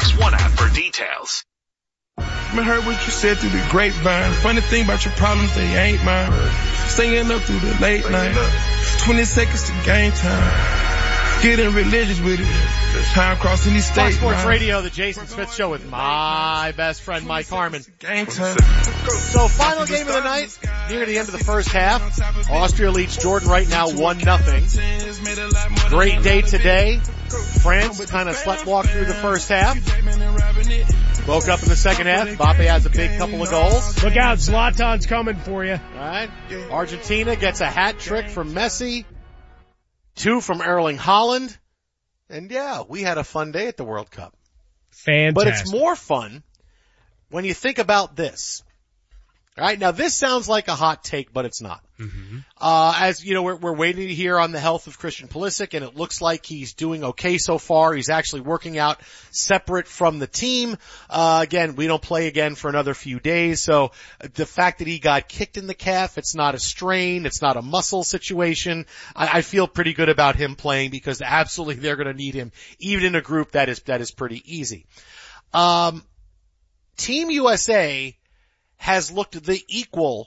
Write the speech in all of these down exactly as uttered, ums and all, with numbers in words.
Fox One app for details. I heard what you said through the grapevine. Funny thing about your problems, they ain't mine. Singing up through the late night. twenty seconds to game time. Getting religious with it. Time crossing these states. Fox Sports Radio, the Jason Smith Show with my best friend Mike Harmon. Game time. So final game of the night, near the end of the first half. Austria leads Jordan right now one nothing. Great day today. France kind of sleptwalked through the first half. Woke up in the second half. Mbappe has a big couple of goals. Look out, Zlatan's coming for you. All right. Argentina gets a hat trick from Messi. Two from Erling Haaland. And yeah, we had a fun day at the World Cup. Fantastic. But it's more fun when you think about this. All right. Now this sounds like a hot take, but it's not. Mm-hmm. Uh, as you know, we're, we're waiting to hear on the health of Christian Pulisic, and it looks like he's doing okay so far. He's actually working out separate from the team. Uh, again, we don't play again for another few days. So the fact that he got kicked in the calf, it's not a strain. It's not a muscle situation. I, I feel pretty good about him playing because absolutely they're going to need him, even in a group that is, that is pretty easy. Um, Team U S A has looked the equal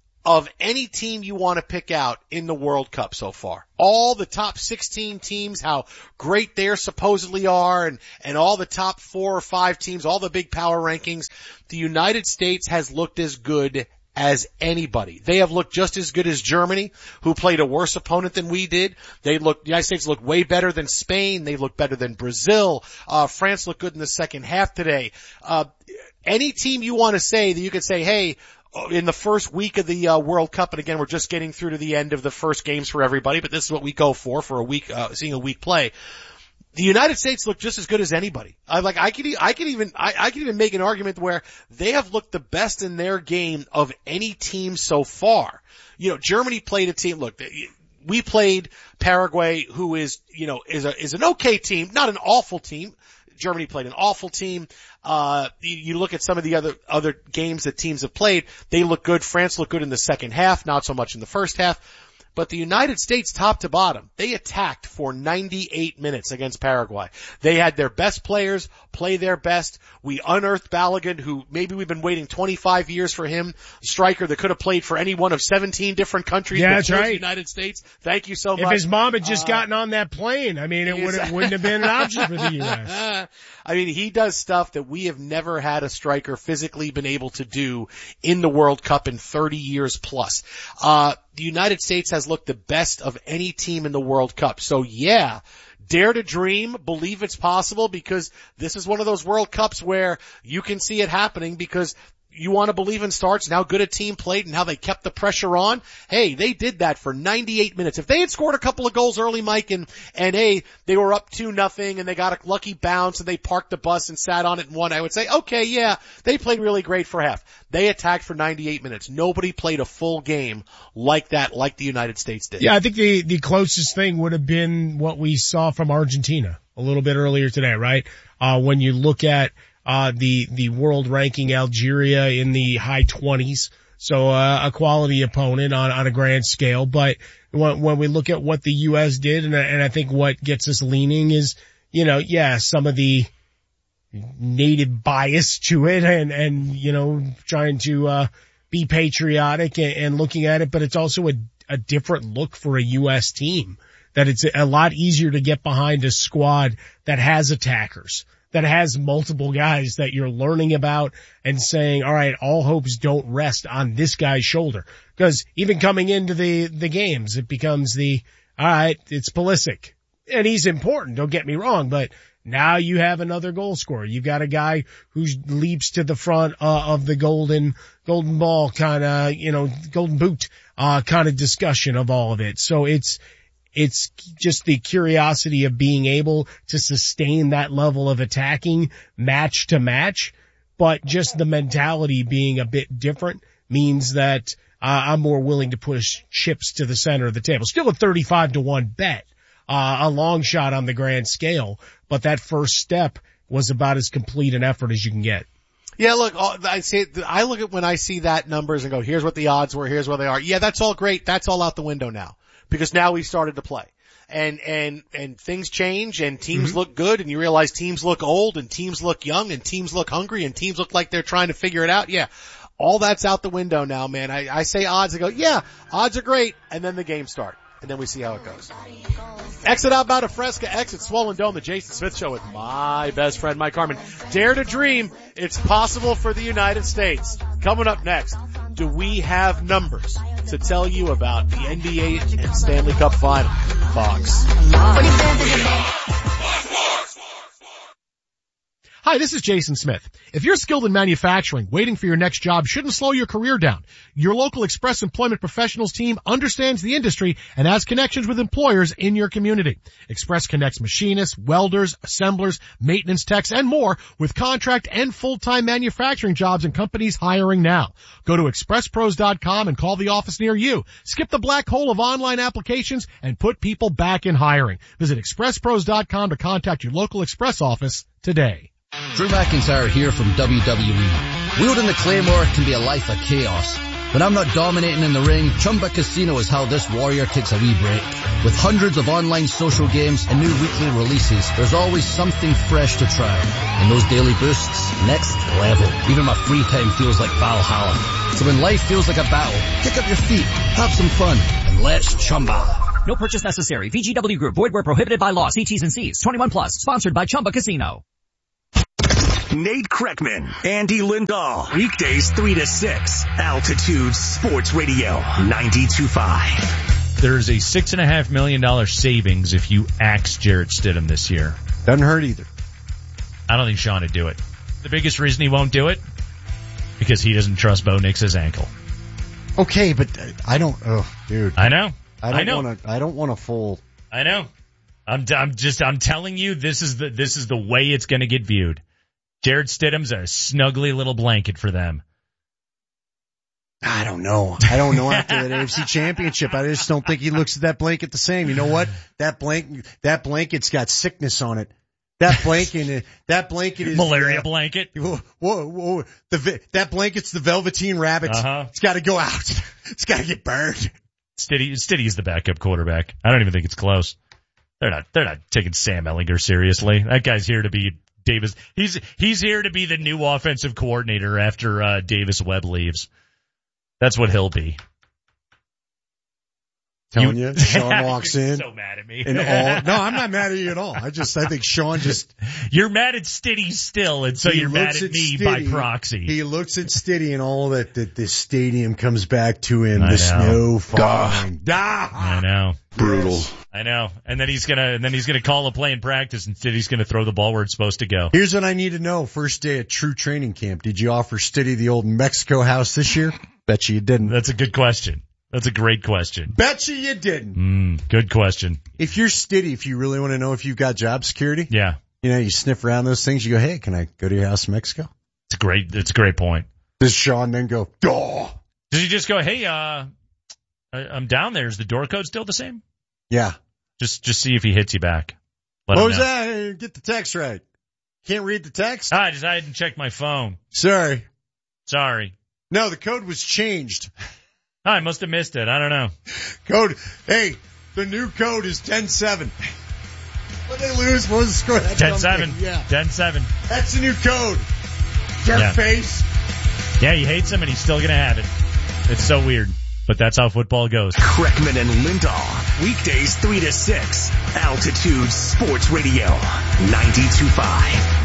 of any team you want to pick out in the World Cup so far. All the top sixteen teams, how great they supposedly are, and, and all the top four or five teams, all the big power rankings. The United States has looked as good as anybody. They have looked just as good as Germany, who played a worse opponent than we did. They look, the United States looked way better than Spain. They looked better than Brazil. Uh, France looked good in the second half today. Uh, any team you want to say that you could say, hey, in the first week of the uh, World Cup, and again, we're just getting through to the end of the first games for everybody, but this is what we go for, for a week, uh, seeing a week play. The United States look just as good as anybody. I like, I could, I could even, I, I could even make an argument where they have looked the best in their game of any team so far. You know, Germany played a team, look, we played Paraguay, who is, you know, is a, is an okay team, not an awful team. Germany played an awful team. Uh, you, you look at some of the other, other games that teams have played. They look good. France looked good in the second half, not so much in the first half. But the United States, top to bottom, they attacked for ninety-eight minutes against Paraguay. They had their best players play their best. We unearthed Balogun, who maybe we've been waiting twenty-five years for him, striker that could have played for any one of seventeen different countries. Yeah, that's right. The United States. Thank you so if much. If his mom had just uh, gotten on that plane, I mean, it would have, wouldn't have been an option for the U S I mean, he does stuff that we have never had a striker physically been able to do in the World Cup in thirty years plus. Uh, the United States has looked the best of any team in the World Cup. So yeah, dare to dream, believe it's possible, because this is one of those World Cups where you can see it happening because you want to believe in starts and how good a team played and how they kept the pressure on. Hey, they did that for ninety-eight minutes. If they had scored a couple of goals early, Mike, and, and hey, they were up two nothing and they got a lucky bounce and they parked the bus and sat on it and won, I would say, okay, yeah, they played really great for half. They attacked for ninety-eight minutes. Nobody played a full game like that, like the United States did. Yeah, I think the, the closest thing would have been what we saw from Argentina a little bit earlier today, right? Uh, when you look at Uh, the, the world ranking Algeria in the high twenties. So, uh, a quality opponent on, on a grand scale. But when, when we look at what the U S did, and, and I think what gets us leaning is, you know, yeah, some of the native bias to it and, and, you know, trying to, uh, be patriotic and, and looking at it, but it's also a, a different look for a U S team. That it's a lot easier to get behind a squad that has attackers, that has multiple guys that you're learning about and saying, all right, all hopes don't rest on this guy's shoulder. Because even coming into the, the games, it becomes the, all right, it's Pulisic. And he's important, don't get me wrong, but now you have another goal scorer. You've got a guy who leaps to the front uh, of the golden, golden ball kind of, you know, golden boot, uh, kind of discussion of all of it. So it's, It's just the curiosity of being able to sustain that level of attacking match to match, but just the mentality being a bit different means that uh, I'm more willing to push chips to the center of the table. Still a thirty-five to one bet, uh, a long shot on the grand scale, but that first step was about as complete an effort as you can get. Yeah, look, I say, I look at when I see that numbers and go, here's what the odds were, here's where they are. Yeah, that's all great. That's all out the window now. Because now we started to play. and, and, and things change and teams Mm-hmm. look good and you realize teams look old and teams look young and teams look hungry and teams look like they're trying to figure it out. Yeah. All that's out the window now, man. I, I say odds, I go, yeah, odds are great. And then the games start. And then we see how it goes. Exit Outbound of Fresca, exit Swollen Dome, the Jason Smith Show with my best friend, Mike Harmon. Dare to dream. It's possible for the United States. Coming up next, do we have numbers to tell you about the N B A and Stanley Cup Final? Fox. Hi, this is Jason Smith. If you're skilled in manufacturing, waiting for your next job shouldn't slow your career down. Your local Express Employment Professionals team understands the industry and has connections with employers in your community. Express connects machinists, welders, assemblers, maintenance techs, and more with contract and full-time manufacturing jobs and companies hiring now. Go to express pros dot com and call the office near you. Skip the black hole of online applications and put people back in hiring. Visit express pros dot com to contact your local Express office today. Drew McIntyre here from W W E. Wielding the Claymore can be a life of chaos. When I'm not dominating in the ring, Chumba Casino is how this warrior takes a wee break. With hundreds of online social games and new weekly releases, there's always something fresh to try. And those daily boosts, next level. Even my free time feels like Valhalla. So when life feels like a battle, kick up your feet, have some fun, and let's Chumba. No purchase necessary. V G W Group. Void where prohibited by law. See T's and C's. twenty-one plus. Sponsored by Chumba Casino. Nate Kreckman, Andy Lindahl. Weekdays three to six. Altitude Sports Radio ninety-two point five. There's a six and a half million dollar savings if you axe Jarrett Stidham this year. Doesn't hurt either. I don't think Sean would do it. The biggest reason he won't do it? Because he doesn't trust Bo Nix's ankle. Okay, but I don't, oh, dude. I know. I don't I know. want to, I don't want a full. I know. I'm, I'm just, I'm telling you, this is the, this is the way it's going to get viewed. Jarrett Stidham's a snuggly little blanket for them. I don't know. I don't know after that A F C Championship. I just don't think he looks at that blanket the same. You know what? That blanket, that blanket's got sickness on it. That blanket, that blanket is malaria uh, blanket. Whoa, whoa, whoa. The that blanket's the Velveteen Rabbit. Uh-huh. It's got to go out. It's got to get burned. Stiddy, Stiddy's the backup quarterback. I don't even think it's close. They're not, they're not taking Sam Ehlinger seriously. That guy's here to be Davis. He's, he's here to be the new offensive coordinator after, uh, Davis Webb leaves. That's what he'll be. Telling you, you Sean walks You're in. So mad at me. And all, no, I'm not mad at you at all. I just, I think Sean just. You're mad at Stiddy still, and so you're mad at, at me Stiddy, by proxy. He looks at Stiddy and all that, that this stadium comes back to him. I the know. snow falling. Duh. I know. Brutal. I know. And then he's gonna, and then he's gonna call a play in practice, and Stiddy's gonna throw the ball where it's supposed to go. Here's what I need to know. First day at true training camp. Did you offer Stiddy the old Mexico house this year? Bet you you didn't. That's a good question. That's a great question. Bet you you didn't. Mm, good question. If you're Stiddy, if you really want to know if you've got job security, yeah, you know, you sniff around those things. You go, hey, can I go to your house in Mexico? It's a great. It's a great point. Does Sean then go, oh? Does he just go, hey, uh, I, I'm down there. Is the door code still the same? Yeah. Just, just see if he hits you back. Let what him was know. that? Get the text right. Can't read the text? Ah, I just I hadn't checked my phone. Sorry. Sorry. No, the code was changed. Oh, I must have missed it. I don't know. Code. Hey, the new code is ten seven. What they lose? What was the score? ten seven. Yeah. ten seven. That's the new code. Jerk Yeah. face. Yeah, he hates him and he's still going to have it. It's so weird. But that's how football goes. Kreckman and Lindahl. Weekdays three to six. Altitude Sports Radio ninety-two point five.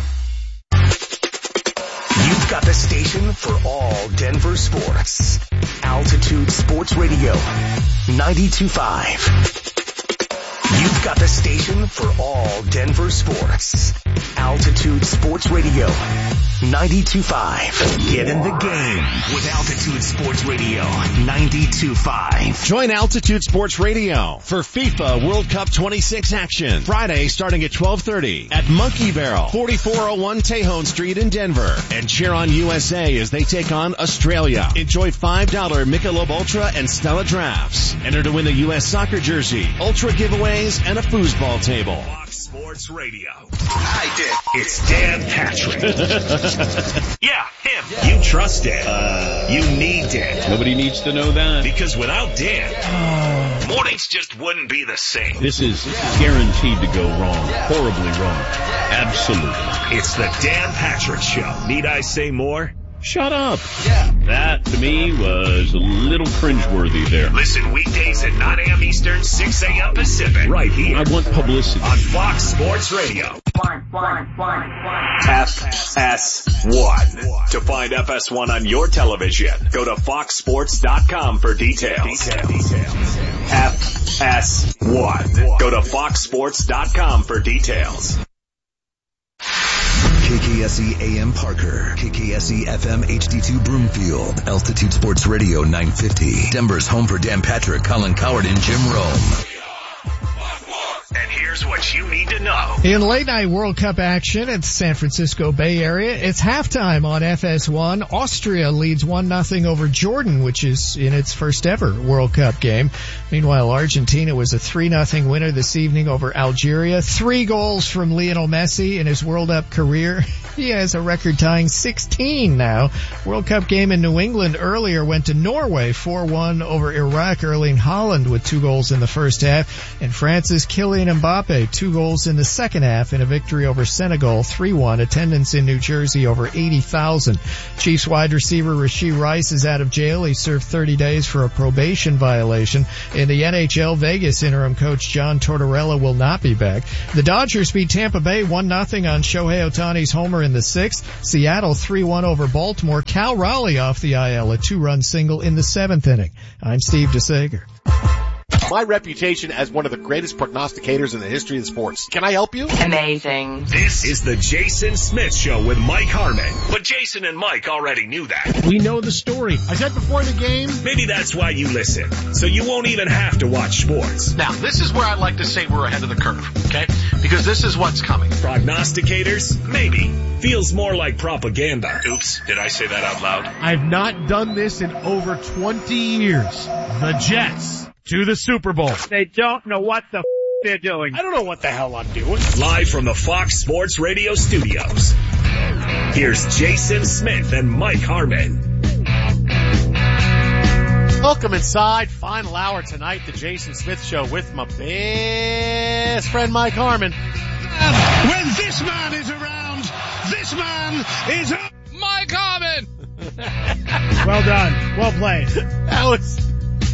You've got the station for all Denver sports. Altitude Sports Radio ninety-two point five. You've got the station for all Denver sports. Altitude Sports Radio ninety-two point five. Get in the game with Altitude Sports Radio ninety-two point five. Join Altitude Sports Radio for FIFA World Cup twenty-six action. Friday starting at twelve thirty at Monkey Barrel, forty-four oh one Tejon Street in Denver. And cheer on U S A as they take on Australia. Enjoy five dollar Michelob Ultra and Stella drafts. Enter to win the U S soccer jersey, Ultra giveaways, and a foosball table. Fox Sports Sports Radio. I did. It's Dan Patrick. Yeah, him. You trust Dan. Uh, you need Dan. Nobody needs to know that. Because without Dan, mornings just wouldn't be the same. This is guaranteed to go wrong. Horribly wrong. Absolutely. It's the Dan Patrick Show. Need I say more? Shut up. Yeah. That, to me, was a little cringeworthy there. Listen weekdays at nine a.m. Eastern, six a.m. Pacific. Right here. I want publicity. On Fox Sports Radio. One, one, one, one. F S one. To find F S one on your television, go to fox sports dot com for details. Details. F S one. Go to fox sports dot com for details. K K S E A M Parker, K K S E F M H D two Broomfield, Altitude Sports Radio nine fifty, Denver's home for Dan Patrick, Colin Coward, and Jim Rome. And here's what you need to know. In late night World Cup action at the San Francisco Bay Area, it's halftime on F S one. Austria leads one nothing over Jordan, which is in its first ever World Cup game. Meanwhile, Argentina was a three nothing winner this evening over Algeria. Three goals from Lionel Messi in his World Cup career. He has a record-tying sixteen now. World Cup game in New England earlier went to Norway four one over Iraq. Erling Haaland with two goals in the first half. And France's Kylian Mbappe, two goals in the second half in a victory over Senegal, three one. Attendance in New Jersey over eighty thousand. Chiefs wide receiver Rashee Rice is out of jail. He served thirty days for a probation violation. In the N H L, Vegas interim coach John Tortorella will not be back. The Dodgers beat Tampa Bay one nothing on Shohei Ohtani's homer in the sixth. Seattle three one over Baltimore. Cal Raleigh off the I L, a two-run single in the seventh inning. I'm Steve DeSager. My reputation as one of the greatest prognosticators in the history of sports. Can I help you? Amazing. This is the Jason Smith Show with Mike Harmon. But Jason and Mike already knew that. We know the story. I said before the game. Maybe that's why you listen. So you won't even have to watch sports. Now, this is where I like to say we're ahead of the curve, okay? Because this is what's coming. Prognosticators? Maybe. Feels more like propaganda. Oops, did I say that out loud? I've not done this in over twenty years. The Jets to the Super Bowl. They don't know what the f*** they're doing. I don't know what the hell I'm doing. Live from the Fox Sports Radio studios. Here's Jason Smith and Mike Harmon. Welcome inside. Final hour tonight, the Jason Smith Show with my best friend Mike Harmon. Um, when this man is around, this man is a- Mike Harmon. Well done. Well played. That was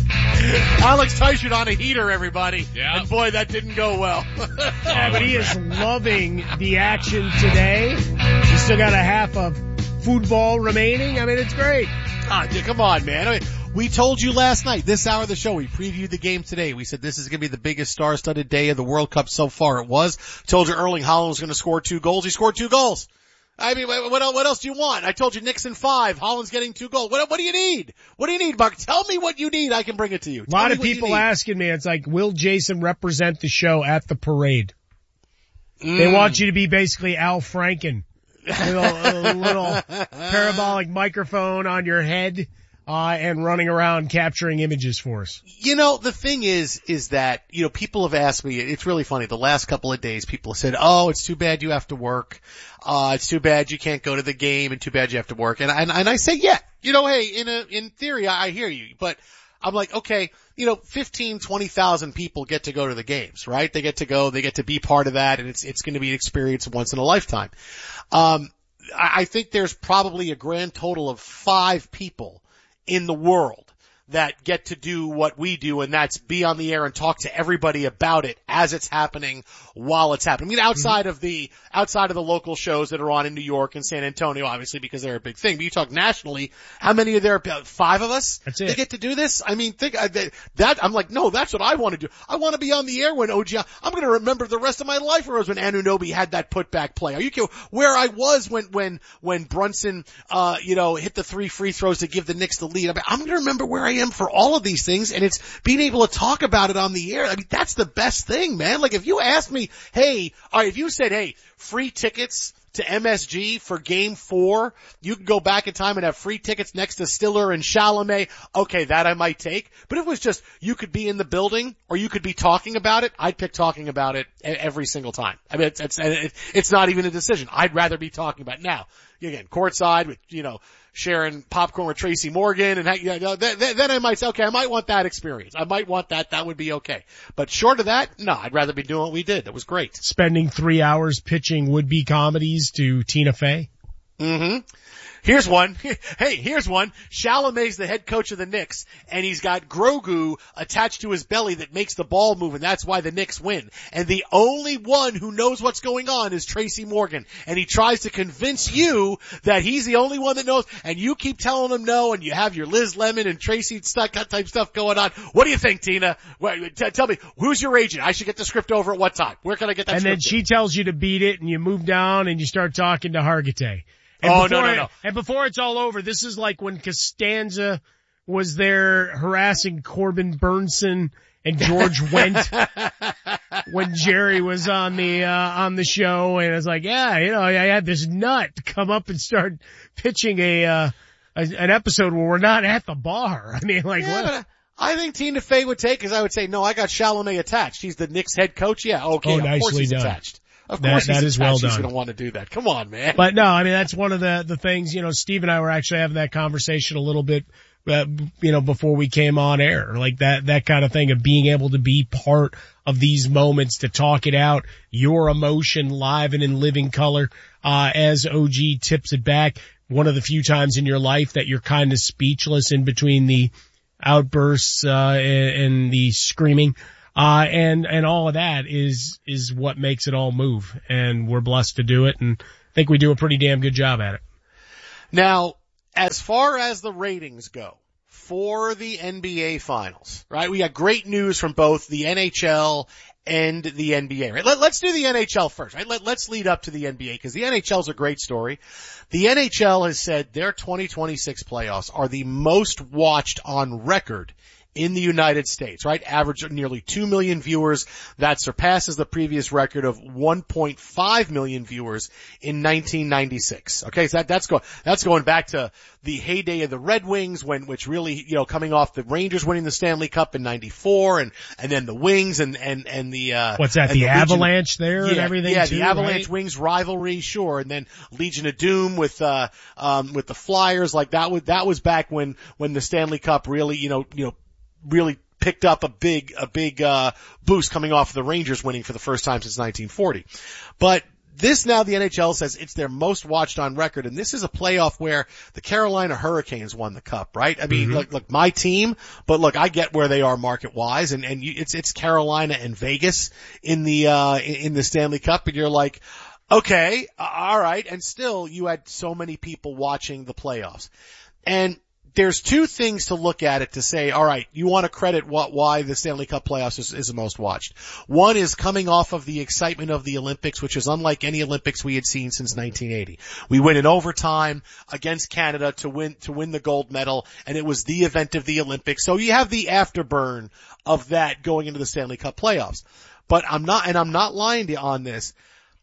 Alex Teichert on a heater, everybody. Yeah. And boy, that didn't go well. Yeah, but he is loving the action today. He's still got a half of football remaining. I mean, it's great. Ah, come on, man. I mean, we told you last night, this hour of the show, we previewed the game today. We said this is going to be the biggest star-studded day of the World Cup so far. It was. Told you Erling Haaland was going to score two goals. He scored two goals. I mean, what, what else do you want? I told you Nixon five, Holland's getting two goals. What, what do you need? What do you need, Mark? Tell me what you need. I can bring it to you. A lot of people asking me, it's like, will Jason represent the show at the parade? Mm. They want you to be basically Al Franken. With a, a little parabolic microphone on your head, uh, and running around capturing images for us. You know, the thing is, is that, you know, people have asked me, it's really funny, the last couple of days people have said, oh, it's too bad you have to work. Uh, it's too bad you can't go to the game and too bad you have to work. And, and, and I say, yeah, you know, hey, in a, in theory, I, I hear you, but I'm like, okay, you know, fifteen, twenty thousand people get to go to the games, right? They get to go, they get to be part of that, and it's, it's going to be an experience once in a lifetime. Um, I, I think there's probably a grand total of five people in the world that get to do what we do, and that's be on the air and talk to everybody about it as it's happening while it's happening. I mean, outside of the, outside of the local shows that are on in New York and San Antonio, obviously, because they're a big thing. But you talk nationally, how many are there? Five of us? That's it. They get to do this? I mean, think, that, I'm like, no, that's what I want to do. I want to be on the air when O G, I'm going to remember the rest of my life where it was when Anunoby had that putback play. Are you kidding? Where I was when, when, when Brunson, uh, you know, hit the three free throws to give the Knicks the lead. I mean, I'm going to remember where I am for all of these things, and it's being able to talk about it on the air. I mean, that's the best thing, man. Like, if you asked me, hey, all right, if you said, hey, free tickets to M S G for game four, you can go back in time and have free tickets next to Stiller and Chalamet. Okay, that I might take. But if it was just, you could be in the building or you could be talking about it, I'd pick talking about it every single time. I mean, it's, it's, it's not even a decision. I'd rather be talking about it. Now, again, courtside with, you know, sharing popcorn with Tracy Morgan and, you know, then, then I might say, okay, I might want that experience. I might want that. That would be okay. But short of that, no, I'd rather be doing what we did. It was great. Spending three hours pitching would-be comedies to Tina Fey. Mm-hmm. Here's one. Hey, here's one. Chalamet's the head coach of the Knicks, and he's got Grogu attached to his belly that makes the ball move, and that's why the Knicks win. And the only one who knows what's going on is Tracy Morgan. And he tries to convince you that he's the only one that knows, and you keep telling him no, and you have your Liz Lemon and Tracy type stuff going on. What do you think, Tina? Wait, t- tell me, who's your agent? I should get the script over at what time? Where can I get that and script? And then she in? tells you to beat it, and you move down, and you start talking to Hargitay. And oh, before, no, no, no. And before it's all over, this is like when Costanza was there harassing Corbin Burnson and George Wendt when Jerry was on the, uh, on the show. And it's like, yeah, you know, I had this nut come up and start pitching a, uh, a, an episode where we're not at the bar. I mean, like, yeah, what? But I think Tina Fey would take, cause I would say, no, I got Chalamet attached. He's the Knicks head coach. Yeah, okay, oh, of nicely course he's done. attached. Of That, course that he's is well attached. done. He's going to want to do that. Come on, man. But no, I mean, that's one of the, the things, you know, Steve and I were actually having that conversation a little bit, uh, you know, before we came on air. Like that, that kind of thing of being able to be part of these moments, to talk it out, your emotion live and in living color, uh, as O G tips it back. One of the few times in your life that you're kind of speechless in between the outbursts, uh, and, and the screaming. Uh, and, and all of that is, is what makes it all move. And we're blessed to do it. And I think we do a pretty damn good job at it. Now, as far as the ratings go for the N B A finals, right? We got great news from both the N H L and the N B A, right? Let, let's do the N H L first, right? Let, let's lead up to the N B A because the N H L is a great story. The N H L has said their twenty twenty-six playoffs are the most watched on record in the United States, right? Average of nearly two million viewers. That surpasses the previous record of one point five million viewers in nineteen ninety-six. Okay, so that, that's going, that's going back to the heyday of the Red Wings when, which really, you know, coming off the Rangers winning the Stanley Cup in ninety-four and, and then the Wings and, and, and the, uh, what's that, the, the Avalanche Legion, there yeah, and everything Yeah, too, the Avalanche right? Wings rivalry, sure. And then Legion of Doom with, uh, um, with the Flyers, like that was, that was back when, when the Stanley Cup really, you know, you know, really picked up a big, a big, uh, boost coming off of the Rangers winning for the first time since nineteen forty. But this now the N H L says it's their most watched on record, and this is a playoff where the Carolina Hurricanes won the cup, right? I mean, mm-hmm. look, look, my team, but look, I get where they are market wise, and, and you, it's, it's Carolina and Vegas in the, uh, in the Stanley Cup, and you're like, okay, all right, and still you had so many people watching the playoffs. And there's two things to look at it to say, all right, you want to credit what, why the Stanley Cup playoffs is, is the most watched. One is coming off of the excitement of the Olympics, which is unlike any Olympics we had seen since nineteen eighty. We win in overtime against Canada to win, to win the gold medal, and it was the event of the Olympics. So you have the afterburn of that going into the Stanley Cup playoffs. But I'm not, and I'm not lying to you on this,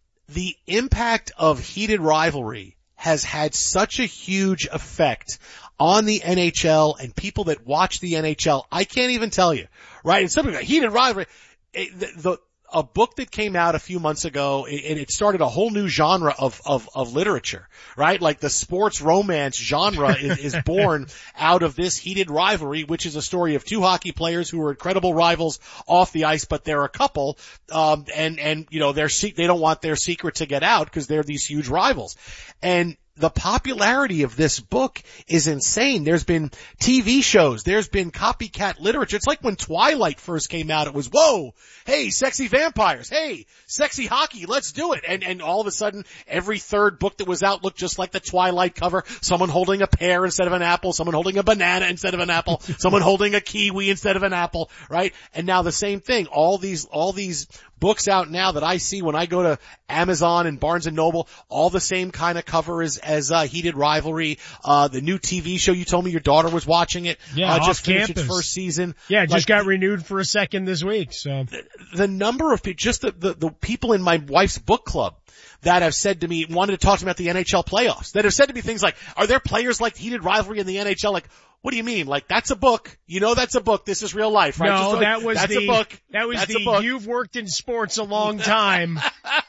the impact of heated rivalry has had such a huge effect on the N H L and people that watch the N H L. I can't even tell you, right? And something like heated rivalry, it, the, the, a book that came out a few months ago, and it, it started a whole new genre of, of, of literature, right? Like the sports romance genre is, is born out of this heated rivalry, which is a story of two hockey players who are incredible rivals off the ice, but they're a couple, um, and, and, you know, they're, they don't want their secret to get out because they're these huge rivals. And the popularity of this book is insane. There's been T V shows. There's been copycat literature. It's like when Twilight first came out. It was, whoa, hey, sexy vampires. Hey, sexy hockey. Let's do it. And, and all of a sudden, every third book that was out looked just like the Twilight cover. Someone holding a pear instead of an apple. Someone holding a banana instead of an apple. Someone holding a kiwi instead of an apple, right? And now the same thing. All these, all these books out now that I see when I go to Amazon and Barnes and Noble, all the same kind of cover as, as, uh, Heated Rivalry, uh, the new T V show. You told me your daughter was watching it. Yeah, uh, off just finished campus. its first season. Yeah, it just Like, got renewed for a second this week, so. The, the number of people, just the, the, the people in my wife's book club that have said to me, wanted to talk to me about the N H L playoffs, that have said to me things like, are there players like Heated Rivalry in the N H L? Like, what do you mean? Like, that's a book. You know that's a book. This is real life, right? No, Just like, that was that's the, a book. that was that's the, you've worked in sports a long time.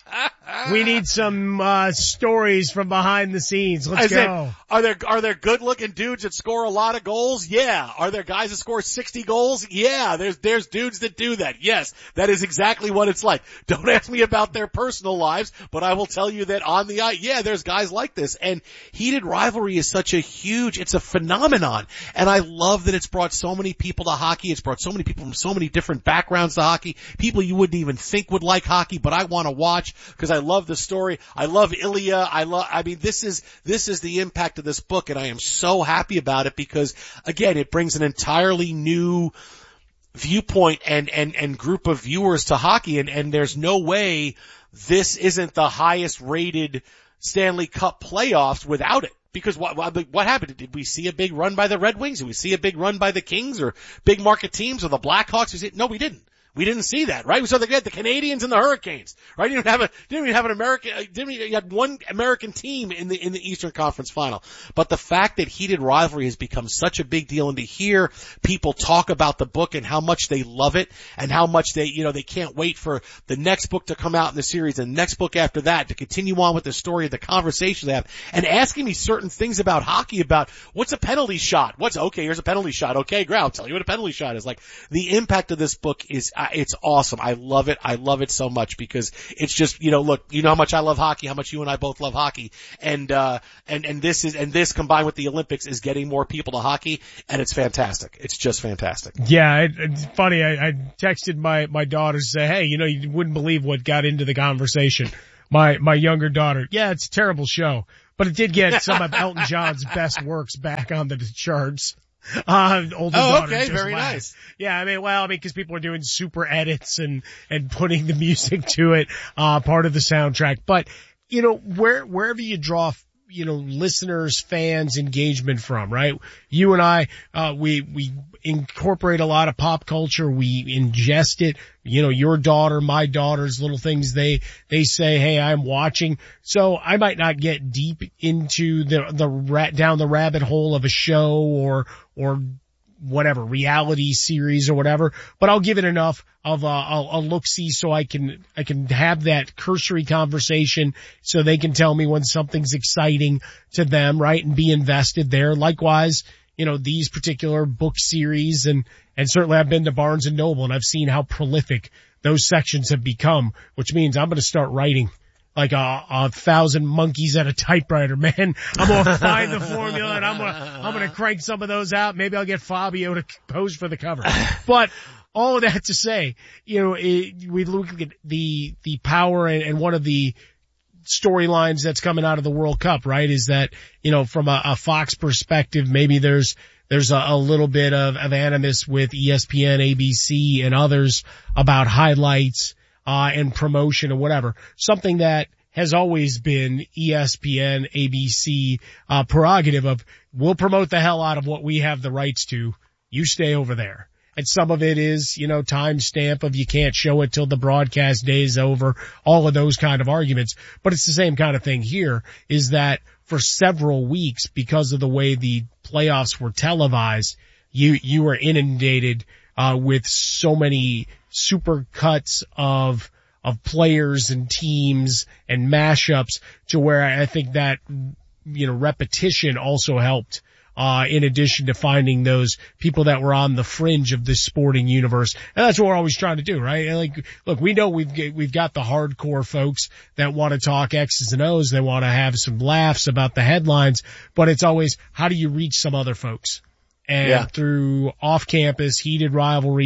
We need some, uh, stories from behind the scenes. Let's I go. said, are there, are there good looking dudes that score a lot of goals? Yeah. Are there guys that score sixty goals? Yeah. There's, there's dudes that do that. Yes. That is exactly what it's like. Don't ask me about their personal lives, but I will tell you that on the eye, yeah, there's guys like this. And Heated Rivalry is such a huge, it's a phenomenon. And I love that it's brought so many people to hockey. It's brought so many people from so many different backgrounds to hockey. People you wouldn't even think would like hockey, but I want to watch because I love the story. I love Ilya. I love, I mean, this is, this is the impact of this book, and I am so happy about it because, again, it brings an entirely new viewpoint and, and, and group of viewers to hockey, and, and there's no way this isn't the highest rated Stanley Cup playoffs without it. Because what, what happened? Did we see a big run by the Red Wings? Did we see a big run by the Kings or big market teams or the Blackhawks? No, we didn't. We didn't see that, right? We saw the, the Canadians and the Hurricanes, right? You didn't have a, didn't even have an American, didn't even, you had one American team in the, in the Eastern Conference Final. But the fact that Heated Rivalry has become such a big deal, and to hear people talk about the book and how much they love it and how much they, you know, they can't wait for the next book to come out in the series and the next book after that to continue on with the story of the conversations they have, and asking me certain things about hockey, about what's a penalty shot? What's, okay, here's a penalty shot. Okay, great. I'll tell you what a penalty shot is. Like, the impact of this book is, uh, it's awesome. I love it. I love it so much because it's just, you know, look, you know how much I love hockey, how much you and I both love hockey. And, uh, and, and this is, and this combined with the Olympics is getting more people to hockey, and it's fantastic. It's just fantastic. Yeah, it, it's funny. I, I texted my, my daughter to say, hey, you know, you wouldn't believe what got into the conversation. My, my younger daughter, yeah, it's a terrible show, but it did get some of Elton John's best works back on the charts. Uh, older oh, daughter okay, just very laughed. nice. Yeah, I mean, well, I mean, cause people are doing super edits and, and putting the music to it, uh, part of the soundtrack. But, you know, where, wherever you draw, you know, listeners, fans, engagement from, right? You and I, uh, we, we incorporate a lot of pop culture. We ingest it. You know, your daughter, my daughter's little things they, they say, hey, I'm watching. So I might not get deep into the, the rat, down the rabbit hole of a show or, or whatever, reality series or whatever, but I'll give it enough of a, a, a look-see so I can, I can have that cursory conversation so they can tell me when something's exciting to them, right? And be invested there. Likewise, you know, these particular book series, and, and certainly I've been to Barnes and Noble and I've seen how prolific those sections have become, which means I'm going to start writing like a, a thousand monkeys at a typewriter, man. I'm going to find the formula and I'm going to, I'm going to crank some of those out. Maybe I'll get Fabio to pose for the cover. But all of that to say, you know, it, we look at the, the power and, and one of the storylines that's coming out of the World Cup, right, is that, you know, from a, a Fox perspective, maybe there's, there's a, a little bit of, of animus with E S P N, A B C and others about highlights, uh, and promotion or whatever. Something that has always been E S P N, A B C, uh, prerogative of, we'll promote the hell out of what we have the rights to. You stay over there. And some of it is, you know, time stamp of you can't show it till the broadcast day is over, all of those kind of arguments. But it's the same kind of thing here, is that for several weeks, because of the way the playoffs were televised, you, you were inundated, uh, with so many super cuts of, of players and teams and mashups to where I think that, you know, repetition also helped. Uh, in addition to finding those people that were on the fringe of this sporting universe. And that's what we're always trying to do, right? Like, look, we know we've, we've got the hardcore folks that want to talk X's and O's. They want to have some laughs about the headlines, but it's always, how do you reach some other folks? And yeah. through off-campus, Heated Rivalry,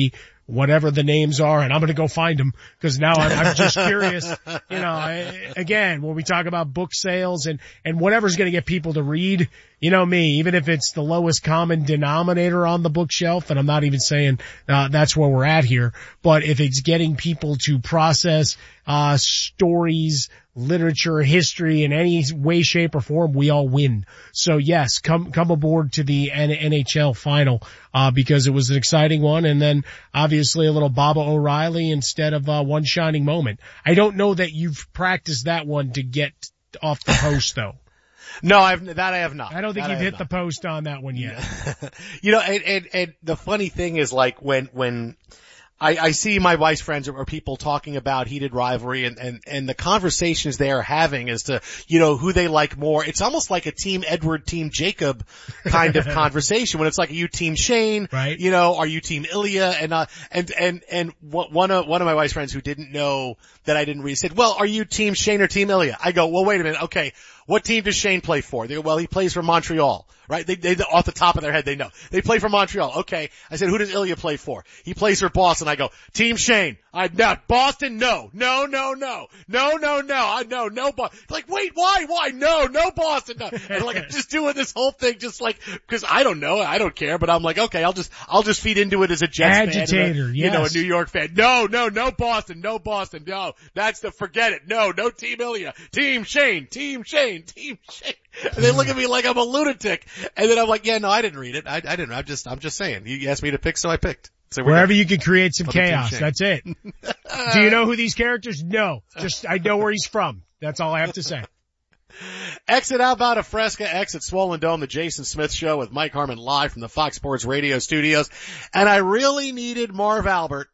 whatever the names are, and I'm going to go find them because now I'm, I'm just curious. You know, I, again, when we talk about book sales and, and whatever's going to get people to read, you know me, even if it's the lowest common denominator on the bookshelf, and I'm not even saying uh, that's where we're at here, but if it's getting people to process uh stories, literature, history in any way, shape, or form, we all win. So yes, come come aboard to the N H L final uh because it was an exciting one, and then obviously a little Baba O'Reilly instead of uh one shining moment. I don't know that you've practiced that one to get off the post though. No, I've, that I have not. I don't think that you've hit not. the post on that one yet. You know, and, and, and the funny thing is, like, when, when I, I see my wife's friends or, or people talking about heated rivalry, and, and, and the conversations they are having as to, you know, who they like more. It's almost like a Team Edward, Team Jacob kind of conversation when it's like, are you Team Shane? Right. You know, are you Team Ilya? And, uh, and, and, and one of, one of my wife's friends who didn't know that I didn't read said, well, are you Team Shane or Team Ilya? I go, well, wait a minute. Okay. What team does Shane play for? They go, well, he plays for Montreal, right? They, they, off the top of their head, they know. They play for Montreal. Okay. I said, who does Ilya play for? He plays for Boston. I go, Team Shane. I, no, Boston, no. No, no, no. No, no, no. I, no, no, Boston. Like, wait, why, why? No, no Boston, no. And like, I'm just doing this whole thing just like, cause I don't know. I don't care, but I'm like, okay, I'll just, I'll just feed into it as a Jets Agitator, fan. A, yes. You know, a New York fan. No, no, no Boston, no Boston, no. That's the, forget it. No, no Team Ilya. Team Shane, Team Shane, Team Shane. And they look at me like I'm a lunatic. And then I'm like, yeah, no, I didn't read it. I, I didn't. I'm just, I'm just saying. You asked me to pick, so I picked. So wherever you can create some chaos, that's it. Do you know who these characters? No. Just, I know where he's from. That's all I have to say. Exit Outbound of Fresca, exit Swollen Dome, the Jason Smith Show with Mike Harmon live from the Fox Sports Radio studios. And I really needed Marv Albert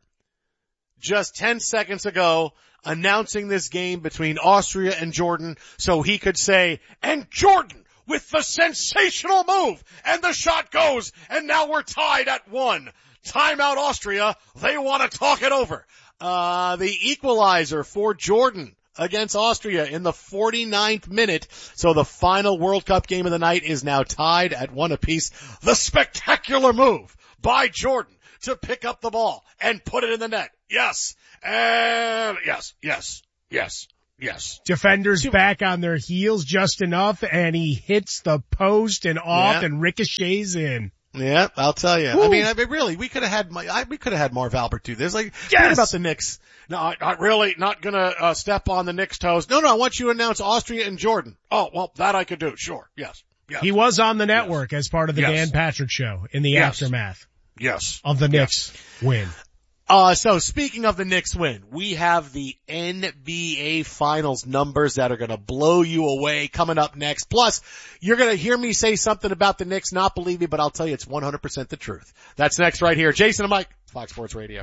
just ten seconds ago announcing this game between Austria and Jordan so he could say, and Jordan with the sensational move, and the shot goes, and now we're tied at one. Timeout Austria, they want to talk it over. Uh, the equalizer for Jordan against Austria in the forty-ninth minute. So the final World Cup game of the night is now tied at one apiece. The spectacular move by Jordan to pick up the ball and put it in the net. Yes. And yes, yes, yes, yes. Defenders back on their heels just enough, and he hits the post and off Yeah. and ricochets in. Yeah, I'll tell you. Woo. I mean, I mean, really, we could have had, I, we could have had Marv Albert do this. Like, Yes. forget about the Knicks. No, not really, not gonna uh, step on the Knicks' toes. No, no, I want you to announce Austria and Jordan. Oh, well, that I could do. Sure. Yes. Yes. He was on the network Yes. as part of the Yes. Dan Patrick Show in the Yes. aftermath Yes. of the Knicks win. Uh, so speaking of the Knicks win, we have the N B A Finals numbers that are going to blow you away coming up next. Plus, you're going to hear me say something about the Knicks, not believe me, but I'll tell you it's one hundred percent the truth. That's next right here. Jason and Mike, Fox Sports Radio.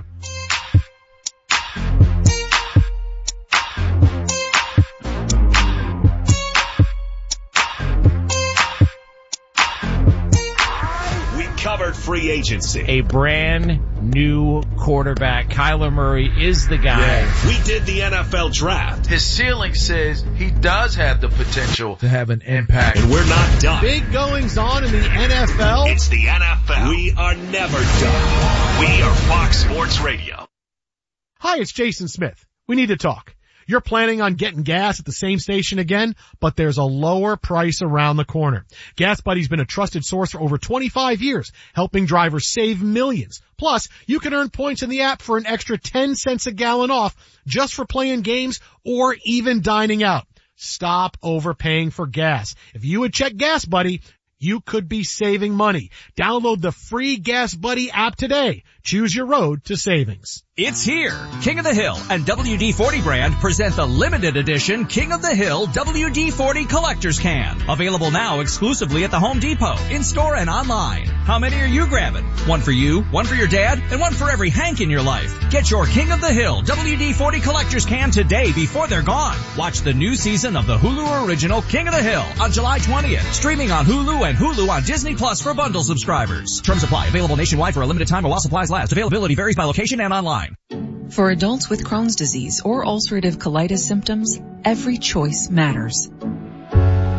Covered free agency. A brand new quarterback. Kyler Murray is the guy. Yeah. We did the N F L draft. His ceiling says he does have the potential to have an impact. And we're not done. Big goings on in the N F L. It's the N F L. We are never done. We are Fox Sports Radio. Hi, it's Jason Smith. We need to talk. You're planning on getting gas at the same station again, but there's a lower price around the corner. Gas Buddy's been a trusted source for over twenty-five years, helping drivers save millions. Plus, you can earn points in the app for an extra ten cents a gallon off just for playing games or even dining out. Stop overpaying for gas. If you would check Gas Buddy, you could be saving money. Download the free Gas Buddy app today. Choose your road to savings. It's here. King of the Hill and W D forty brand present the limited edition King of the Hill W D forty Collector's Can. Available now exclusively at the Home Depot, in-store and online. How many are you grabbing? One for you, one for your dad, and one for every Hank in your life. Get your King of the Hill W D forty Collector's Can today before they're gone. Watch the new season of the Hulu original King of the Hill on July twentieth. Streaming on Hulu and Hulu on Disney Plus for bundle subscribers. Terms apply. Available nationwide for a limited time while supplies last. Availability varies by location and online. For adults with Crohn's disease or ulcerative colitis symptoms, every choice matters.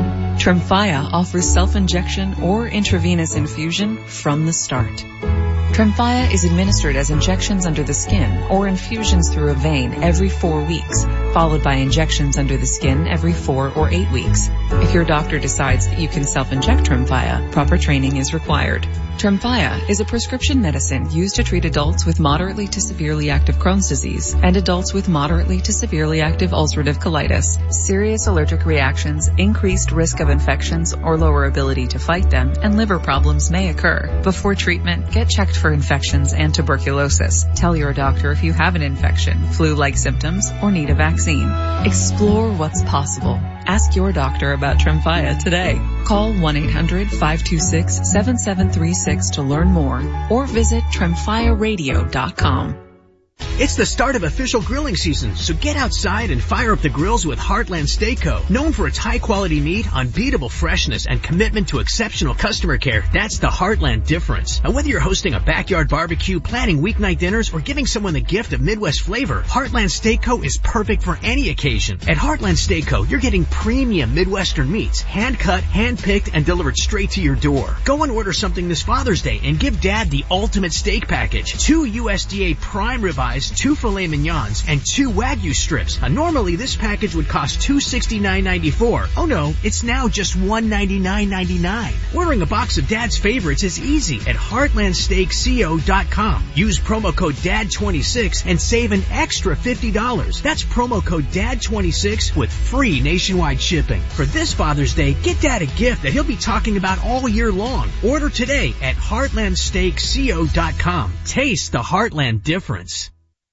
Tremfya offers self-injection or intravenous infusion from the start. Tremfya is administered as injections under the skin or infusions through a vein every four weeks, followed by injections under the skin every four or eight weeks. If your doctor decides that you can self-inject Tremfya, proper training is required. Tremfya is a prescription medicine used to treat adults with moderately to severely active Crohn's disease and adults with moderately to severely active ulcerative colitis. Serious allergic reactions, increased risk of infections or lower ability to fight them, and liver problems may occur. Before treatment, get checked for infections and tuberculosis. Tell your doctor if you have an infection, flu-like symptoms, or need a vaccine. Explore what's possible. Ask your doctor about Tremfya today. Call one eight hundred five two six seven seven three six to learn more or visit tremfya radio dot com. It's the start of official grilling season, so get outside and fire up the grills with Heartland Steakco. Known for its high-quality meat, unbeatable freshness, and commitment to exceptional customer care, that's the Heartland difference. And whether you're hosting a backyard barbecue, planning weeknight dinners, or giving someone the gift of Midwest flavor, Heartland Steakco is perfect for any occasion. At Heartland Steakco, you're getting premium Midwestern meats, hand-cut, hand-picked, and delivered straight to your door. Go and order something this Father's Day and give Dad the ultimate steak package. Two U S D A prime ribeyes, two filet mignons, and two Wagyu strips. Uh, normally, this package would cost two hundred sixty-nine dollars and ninety-four cents. Oh no, it's now just one hundred ninety-nine dollars and ninety-nine cents. Ordering a box of Dad's favorites is easy at heartland steak co dot com. Use promo code D A D twenty-six and save an extra fifty dollars. That's promo code D A D twenty-six with free nationwide shipping. For this Father's Day, get Dad a gift that he'll be talking about all year long. Order today at heartland steak co dot com. Taste the Heartland difference.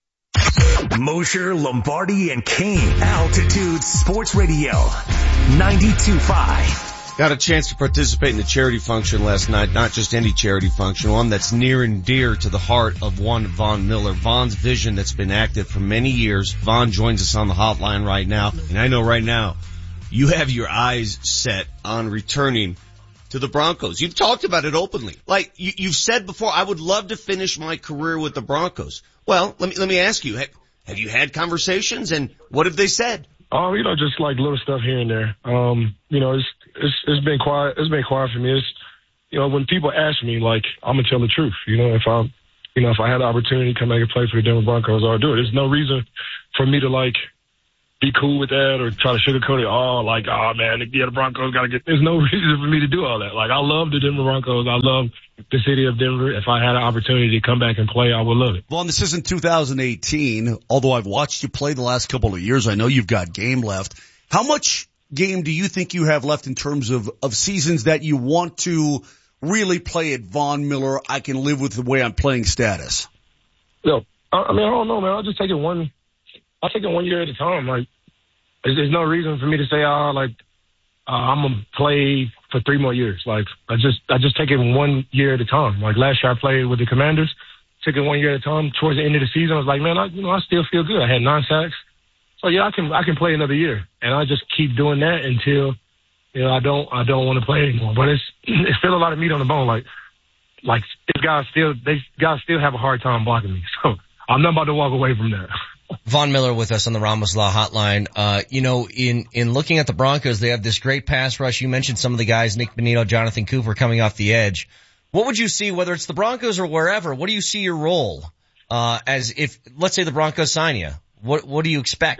Mosher, Lombardi, and Kane. Altitude Sports Radio. ninety-two point five. Got a chance to participate in the charity function last night. Not just any charity function, one that's near and dear to the heart of one Von Miller. Von's vision that's been active for many years. Von joins us on the hotline right now. And I know right now you have your eyes set on returning to the Broncos. You've talked about it openly. Like you, you've said before, I would love to finish my career with the Broncos. Well, let me, let me ask you, have, have you had conversations and what have they said? Um, you know, just like little stuff here and there. Um, you know, it's, it's, it's been quiet. It's been quiet for me. It's, you know, when people ask me, like, I'm going to tell the truth. You know, if I, you know, if I had the opportunity to come back and play for the Denver Broncos, I'll do it. There's no reason for me to like be cool with that or try to sugarcoat it. Oh, like, oh man, yeah, the Broncos got to get, there's no reason for me to do all that. Like, I love the Denver Broncos. I love the city of Denver. If I had an opportunity to come back and play, I would love it. Well, this isn't two thousand eighteen. Although I've watched you play the last couple of years, I know you've got game left. How much game do you think you have left in terms of, of seasons that you want to really play at Von Miller? I can live with the way I'm playing status. No, I mean, I don't know, man. I'll just take it one, I'll take it one year at a time. Like, there's, there's no reason for me to say, oh, like, uh, I'm going to play for three more years. Like, I just, I just take it one year at a time. Like last year I played with the Commanders, took it one year at a time. Towards the end of the season, I was like, man, I, you know, I still feel good. I had nine sacks. So yeah, I can, I can play another year. And I just keep doing that until, you know, I don't, I don't want to play anymore. But it's, it's still a lot of meat on the bone. Like, like these guys still, they guys still have a hard time blocking me. So I'm not about to walk away from that. Von Miller with us on the Ramos Law Hotline. Uh, you know, in, in looking at the Broncos, they have this great pass rush. You mentioned some of the guys, Nick Bonito, Jonathan Cooper coming off the edge. What would you see, whether it's the Broncos or wherever, what do you see your role, uh, as if, let's say the Broncos sign you? What, what do you expect?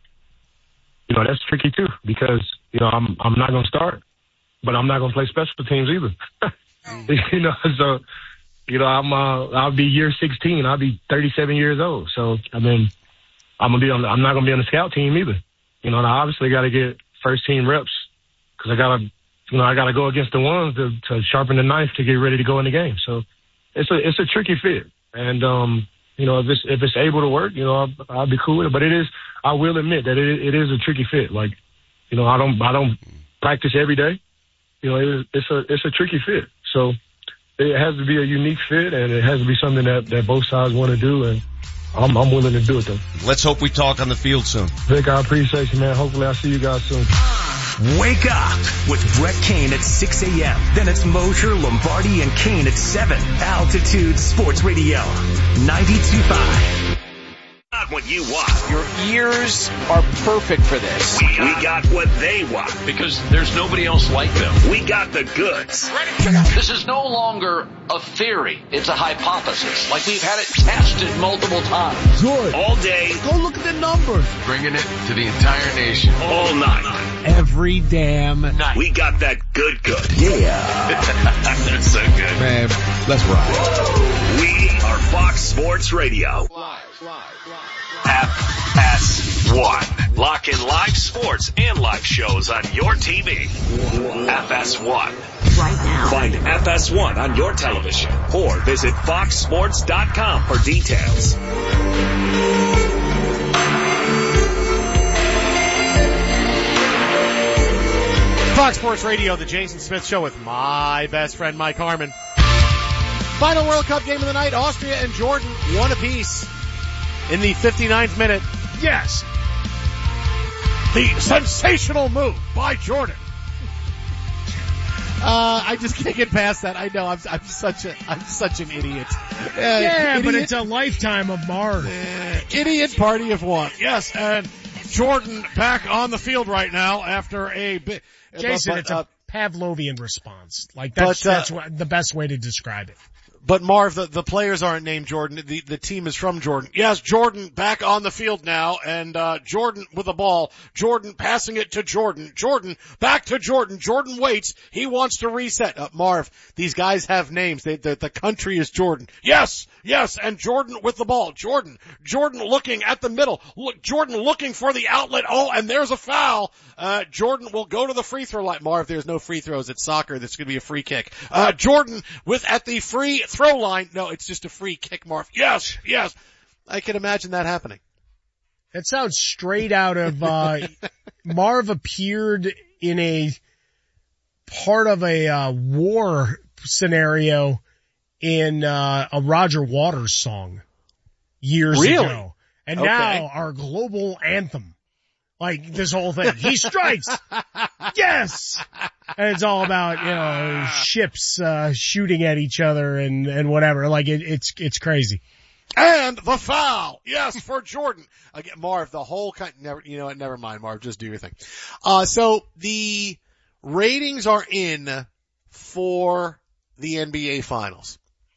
You know, that's tricky too, because, you know, I'm, I'm not going to start, but I'm not going to play special teams either. You know, so, you know, I'm, uh, I'll be year sixteen. I'll be thirty-seven years old. So, I mean, I'm gonna be on. The, I'm not gonna be on the scout team either. You know, and I obviously got to get first team reps because I gotta, you know, I gotta go against the ones to, to sharpen the knife to get ready to go in the game. So it's a it's a tricky fit, and um, you know, if it's if it's able to work, you know, I'll, I'll be cool with it. But it is, I will admit that it it is a tricky fit. Like, you know, I don't I don't practice every day. You know, it is, it's a it's a tricky fit. So it has to be a unique fit, and it has to be something that that both sides want to do, and I'm, I'm willing to do it, though. Let's hope we talk on the field soon. Vic, I appreciate you, man. Hopefully I'll see you guys soon. Wake up with Brett Kane at six a.m. Then it's Mosher, Lombardi, and Kane at seven. Altitude Sports Radio, ninety-two point five. what you want. Your ears are perfect for this. We, we got what they want. Because there's nobody else like them. We got the goods. This is no longer a theory. It's a hypothesis. Like we've had it tested multiple times. Good. All day. Go look at the numbers. Bringing it to the entire nation. All night. Every damn night. We got that good good. Yeah. That's so good. Man, let's ride. We are Fox Sports Radio. Live, live, live. F S one. Lock in live sports and live shows on your T V. F S one. Right now. Find F S one on your television or visit fox sports dot com for details. Fox Sports Radio, the Jason Smith Show with my best friend Mike Harmon. Final World Cup game of the night, Austria and Jordan, one apiece in the fifty-ninth minute. Yes. The sensational move by Jordan. Uh, I just can't get past that. I know I'm, I'm such a, I'm such an idiot. Uh, yeah, idiot. but it's a lifetime of Marv. Uh, idiot party of one. Yes, and Jordan back on the field right now after a bit. Jason, but, it's uh, a Pavlovian response. Like that's, but, uh, that's what, the best way to describe it. But Marv, the, the players aren't named Jordan. The, the team is from Jordan. Yes, Jordan back on the field now, and uh Jordan with the ball. Jordan passing it to Jordan. Jordan back to Jordan. Jordan waits. He wants to reset. Uh, Marv, these guys have names. They, the, the country is Jordan. Yes, yes, and Jordan with the ball. Jordan, Jordan looking at the middle. Look, Jordan looking for the outlet. Oh, and there's a foul. Uh Jordan will go to the free throw line. Marv, there's no free throws. It's soccer. This is going to be a free kick. Uh Jordan with at the free throw line. No, it's just a free kick, Marv. Yes, yes. I can imagine that happening. That sounds straight out of, uh, Marv appeared in a part of a, uh, war scenario in, uh, a Roger Waters song years really? ago. And okay. now our global anthem. Like this whole thing. He strikes! Yes! And it's all about, you know, ships, uh, shooting at each other and, and whatever. Like it, it's, it's crazy. And the foul. Yes, for Jordan. Again, Marv, the whole kind, never, you know what, never mind, Marv, just do your thing. Uh, so the ratings are in for the N B A Finals.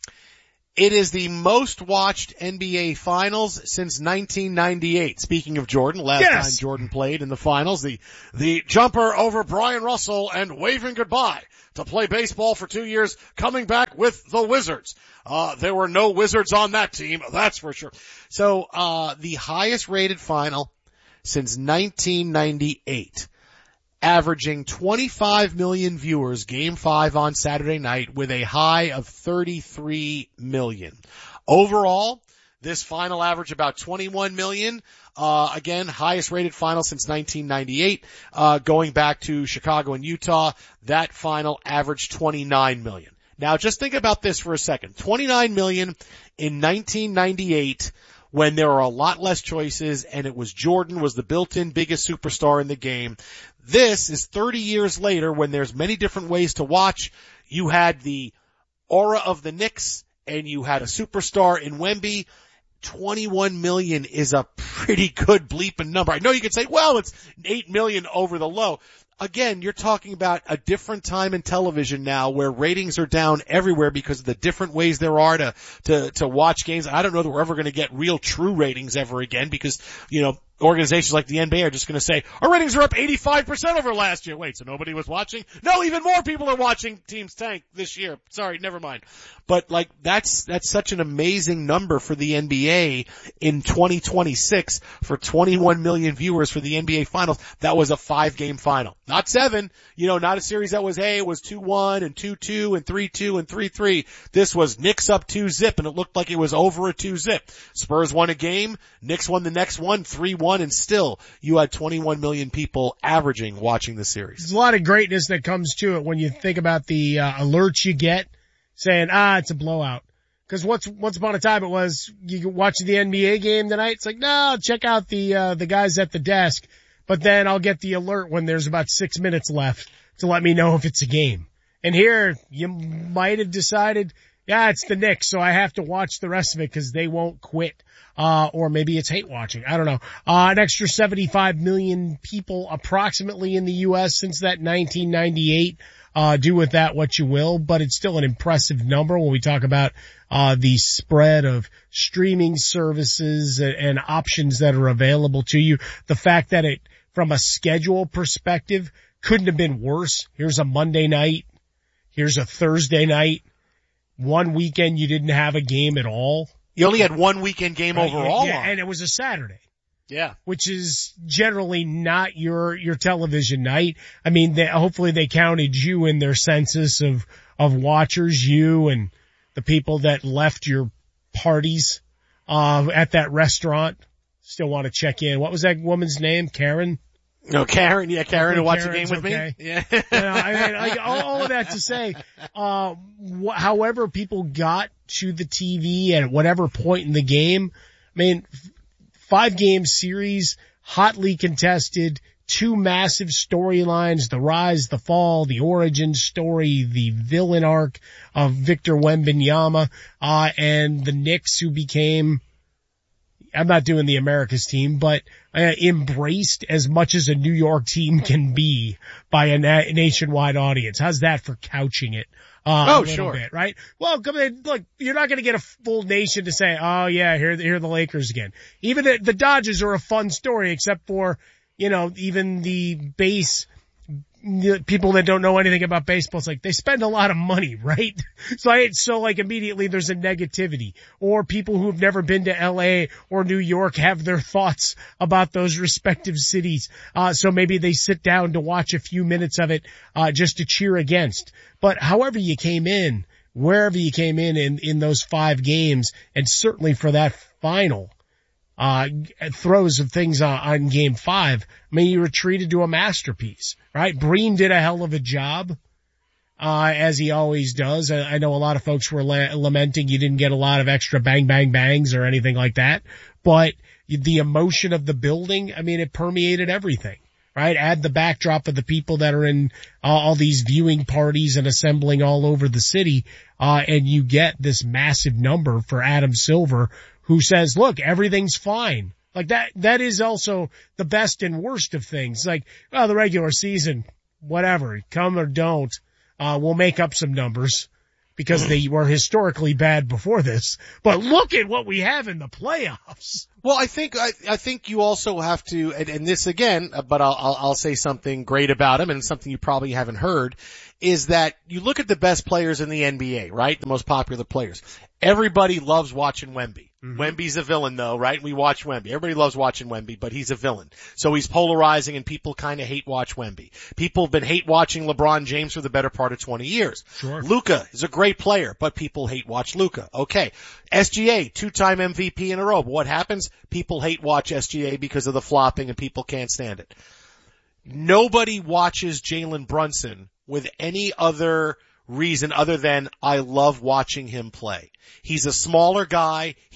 It is the most watched N B A Finals since nineteen ninety-eight. Speaking of Jordan, last yes. time Jordan played in the finals, the, the jumper over Brian Russell and waving goodbye to play baseball for two years, coming back with the Wizards. Uh, there were no Wizards on that team, that's for sure. So, uh, the highest rated final since nineteen ninety-eight. Averaging twenty-five million viewers, game five on Saturday night with a high of thirty-three million. Overall, this final averaged about twenty-one million. Uh, again, highest rated final since nineteen ninety-eight. Uh, going back to Chicago and Utah, that final averaged twenty-nine million. Now just think about this for a second. twenty-nine million in nineteen ninety-eight. When there were a lot less choices and it was Jordan was the built-in biggest superstar in the game. This is thirty years later when there's many different ways to watch. You had the aura of the Knicks and you had a superstar in Wemby. twenty-one million is a pretty good bleeping number. I know you could say, well, it's eight million over the low. Again, you're talking about a different time in television now where ratings are down everywhere because of the different ways there are to, to, to watch games. I don't know that we're ever going to get real true ratings ever again because, you know, organizations like the N B A are just going to say, our ratings are up eighty-five percent over last year. Wait, so nobody was watching? No, even more people are watching teams tank this year. Sorry, never mind. But like, that's, that's such an amazing number for the N B A in twenty twenty-six for twenty-one million viewers for the N B A Finals. That was a five game final. Not seven, you know, not a series that was, hey, it was two one and two two and three two and three three. This was Knicks up two zip and it looked like it was over a two zip. Spurs won a game, Knicks won the next one, three one, and still you had twenty-one million people averaging watching the series. There's a lot of greatness that comes to it when you think about the uh, alerts you get saying, ah, it's a blowout. Cause once, once upon a time it was, you watch the N B A game tonight, it's like, no, check out the, uh, the guys at the desk. But then I'll get the alert when there's about six minutes left to let me know if it's a game. And here, you might have decided, yeah, it's the Knicks, so I have to watch the rest of it because they won't quit. Uh, or maybe it's hate watching. I don't know. Uh, an extra seventy-five million people approximately in the U S since that nineteen ninety-eight. Uh, do with that what you will, but it's still an impressive number when we talk about, uh, the spread of streaming services and, and options that are available to you. The fact that it, from a schedule perspective, couldn't have been worse. Here's a Monday night. Here's a Thursday night. One weekend you didn't have a game at all. You only had one weekend game right, overall. Yeah, on. and it was a Saturday. Yeah. Which is generally not your, your television night. I mean, they, hopefully they counted you in their census of, of watchers, you and the people that left your parties, uh, at that restaurant. Still want to check in. What was that woman's name? Karen? No, Karen. Yeah, Karen who watched the Karen's game with okay. me. Yeah. you know, I mean, like, all, all of that to say, uh, wh- however people got to the T V at whatever point in the game, I mean, five game series, hotly contested, two massive storylines, the rise, the fall, the origin story, the villain arc of Victor Wembanyama, uh, and the Knicks who became, I'm not doing the America's team, but uh, embraced as much as a New York team can be by a na- nationwide audience. How's that for couching it? Uh, oh, a little sure. bit, right? Well, come in, look, you're not going to get a full nation to say, oh yeah, here, here are the Lakers again. Even the, the Dodgers are a fun story, except for, you know, even the base, the people that don't know anything about baseball. It's like they spend a lot of money, right? So I, so like immediately there's a negativity, or people who've never been to L A or New York have their thoughts about those respective cities. Uh, so maybe they sit down to watch a few minutes of it, uh, just to cheer against. But however you came in, wherever you came in in, in those five games, and certainly for that final, uh, throws of things on, on game five, I mean, you were treated to a masterpiece, right? Breen did a hell of a job, uh, as he always does. I, I know a lot of folks were la- lamenting you didn't get a lot of extra bang, bang, bangs or anything like that, but the emotion of the building, I mean, it permeated everything. Right? Add the backdrop of the people that are in uh, all these viewing parties and assembling all over the city, uh, and you get this massive number for Adam Silver, who says, look, everything's fine. Like that, that is also the best and worst of things. Like, well, the regular season, whatever, come or don't, uh, we'll make up some numbers because they were historically bad before this. But look at what we have in the playoffs. Well, I think I, I think you also have to, and, and this again, but I'll, I'll I'll say something great about him, and something you probably haven't heard, is that you look at the best players in the N B A, right? The most popular players. Everybody loves watching Wemby. Mm-hmm. Wemby's a villain though, right? We watch Wemby. Everybody loves watching Wemby, but he's a villain. So he's polarizing and people kind of hate watch Wemby. People have been hate watching LeBron James for the better part of twenty years. Sure. Luka is a great player, but people hate watch Luka. Okay. S G A, two-time M V P in a row. But what happens? People hate watch S G A because of the flopping and people can't stand it. Nobody watches Jalen Brunson with any other reason other than I love watching him play. He's a smaller guy.